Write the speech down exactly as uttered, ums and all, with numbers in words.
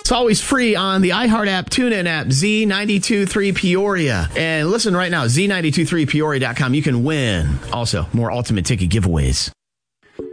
It's always free on the iHeart app, TuneIn app, Z ninety-two point three Peoria. And listen right now, Z ninety-two point three Peoria dot com. You can win. Also, more Ultimate Ticket giveaways.